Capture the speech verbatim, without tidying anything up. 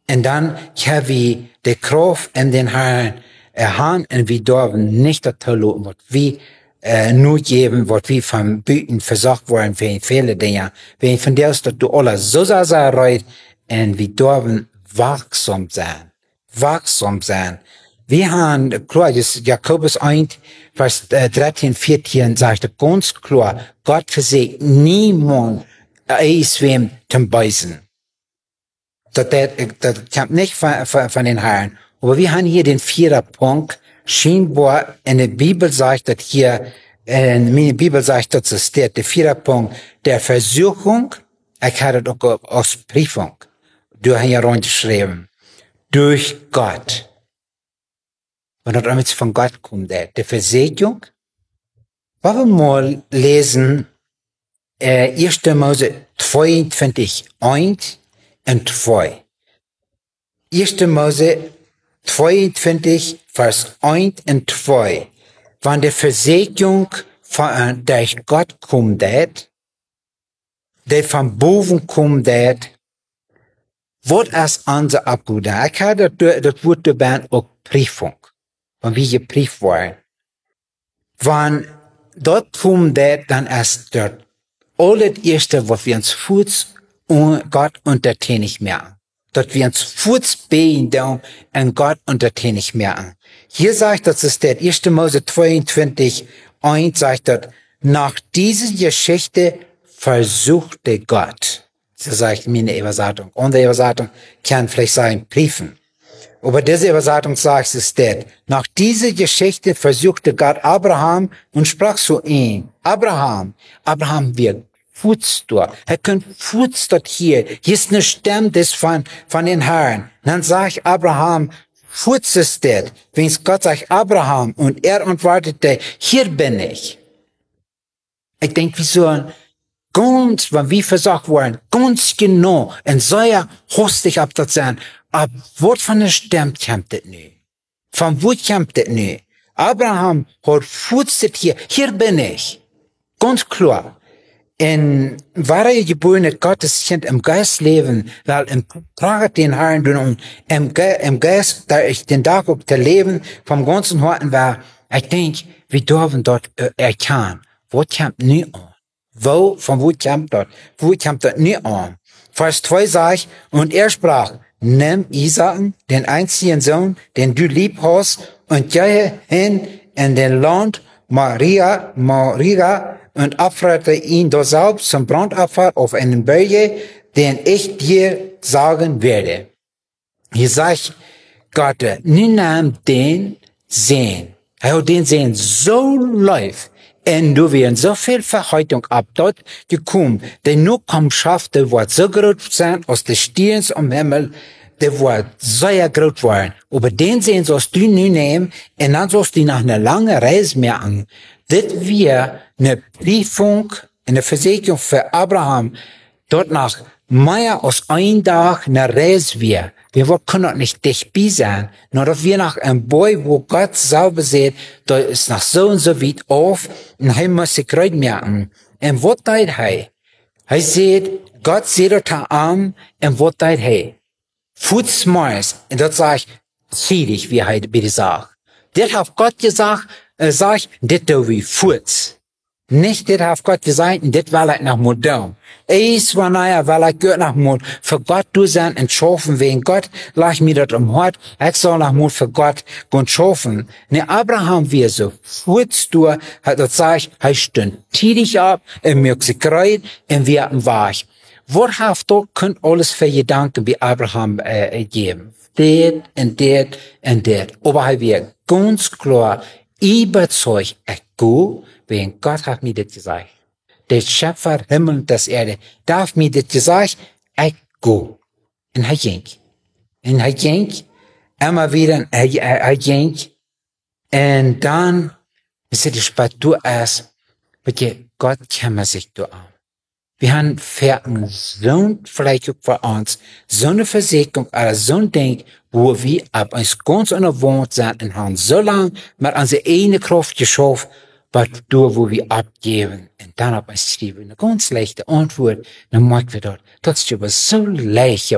En dan hebben we de kracht in den Herrn erhaan en we dürfen nicht dazu lopen, wat we uh, nu geben, wat we van buiten verzorgd worden voor viele dingen. We van deels dat du alles so sehr reut en we dürfen wachsam sein. Wachsam sein. Wir haben, klar, das Jakobus eins, Vers dreizehn, vierzehn, sagt er ganz klar, Gott versagt niemand, eis wem zum Beißen. Das, das, das kommt nicht von, von, von den Herren. Aber wir haben hier den vierten Punkt, scheinbar in der Bibel sagt, dass hier, in meine Bibel sagt, dass es steht, der vierte Punkt, der Versuchung, ich hatte das auch aus Prüfung, du hast hier reingeschrieben, durch Gott. Und das damit von Gott kommt, der, der Versegnung. Wollen wir mal lesen, äh, erster Mose zweiundzwanzig, eins und zwei. erster Mose zweiundzwanzig, Vers eins und zwei. Wenn die Versegnung von, durch Gott kommt, der von boven kommt, wird es unser Abguden. Ich habe das, das Wort dabei auch Prüfung. Wenn wir geprüft werden. Wenn dort kommt, dann ist dort alles Erste, was wir uns Fuß und Gott untertänig merken. Dort wir uns Fuß beten und Gott untertänig merken. Hier sagt, das ist der erster Mose zweiundzwanzig, eins sagt dort, nach dieser Geschichte versuchte Gott. So sagt meine Übersetzung. Unsere Übersetzung kann vielleicht sein, prüfen. Aber diese Übersetzung sagt es dort. Nach dieser Geschichte versuchte Gott Abraham und sprach zu ihm. Abraham, Abraham wird Fuß dort. Er kann Fuß dort hier. Hier ist eine Stimme des von, von den Herrn. Dann sagt Abraham, Fuß ist dort. Wenn Gott sagt Abraham und er antwortete, hier bin ich. Ich denke, wie so ein ganz, wenn wir versagt worden, ganz genau, und so ja hostig ab das sein. Aber was von der Stimme kommt das nicht? Von wo kommt das nicht? Abraham hat fußet hier, hier bin ich. Ganz klar. In wahre geborene Gotteskind im Geist leben, weil im Prager den Herrn tun und im, Ge im Geist, da ich den Tag auf der Leben vom ganzen Horten war, ich denke, wir dürfen dort äh, erkennen, wo kommt nicht an? Wo, von wo kommt dort? Wo kommt dort nicht an? Vers zwei sagt, und er sprach, nimm Isaak, den einzigen Sohn, den du lieb hast, und gehe hin in den Land Maria, Maria, und opferte ihn dort selbst zum Brandopfer auf einen Berge, den ich dir sagen werde. Hier sagt Gott, nimm den Sehen. Er hat den Sehen so läuft, und du wirst so viel Verheitung ab dort gekommen, denn nur kommt schafft, der wird so groß sein, aus des Stierens am Himmel, der wird sehr groß werden. Aber den Sehen sollst du nie nehmen, und dann sollst du nach einer langen Reise merken, das wir eine Prüfung, eine Versegnung für Abraham, dort nach mehr als ein Tag eine Reise wir. Wir können nicht dicht bei sein, nur dass wir nach einem Boy, wo Gott selber sieht, da ist nach so und so weit auf, und er muss sich gerade merken. Und was tut er? Er sieht, Gott sieht er an, und was tut er? Fußsmals, und das sag ich, zieh dich, wie er bitte sagt. Das hat Gott gesagt, er sagt, das tue wie Fuß. Nicht, das hat Gott gesagt, und das war nach Modell. Es war naja, weil er gehört nach Mut, für Gott du sein und schaffen, wegen Gott, lag mir das um Hort, ich soll nach Mut für Gott und schaffen. Ne, Abraham, wie er so Fuß du, hat er gesagt, er stund tidig ab, er mögt sich kreut, und wir hatten Wach. Was hat doch, könnt alles für Gedanken wie Abraham, äh, geben? Det, und det, und det. Aber er wird ganz klar, überzeugt, ich go, wegen Gott hat mir das gesagt. Der Schöpfer Himmel und das Erde darf mir das gesagt, ich go. Und er ging. Und er ging, immer wieder, er, er, er ging. Und dann, ist er die Spatur erst, weil Gott kümmert sich da an. Wir haben Ferken so vielleicht auch für uns, so eine Versegnung, oder so ein Ding, wo wir ab uns ganz ungewohnt sind und haben so lange mit unserer eigenen Kraft geschafft, was durch, wo wir abgeben. Und dann ab uns schreiben eine ganz leichte Antwort, dann merken wir dort, das ist aber so leicht,